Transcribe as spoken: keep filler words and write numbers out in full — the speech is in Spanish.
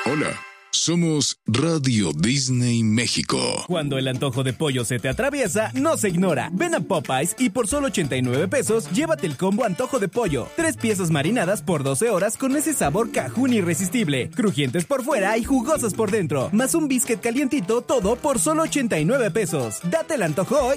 Hola, somos Radio Disney México. Cuando el antojo de pollo se te atraviesa, no se ignora. Ven a Popeyes y por solo ochenta y nueve pesos, llévate el combo antojo de pollo. Tres piezas marinadas por doce horas con ese sabor cajún irresistible. Crujientes por fuera y jugosas por dentro. Más un biscuit calientito, todo por solo ochenta y nueve pesos. Date el antojo hoy